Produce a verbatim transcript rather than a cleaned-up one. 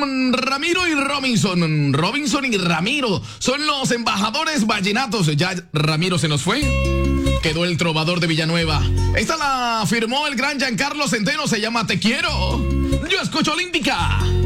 mm, Ramiro y Robinson. Robinson y Ramiro son los embajadores vallenatos. Ya Ramiro se nos fue. Quedó el trovador de Villanueva. Esta la firmó el gran Giancarlo Centeno. Se llama Te Quiero. Yo escucho Olímpica.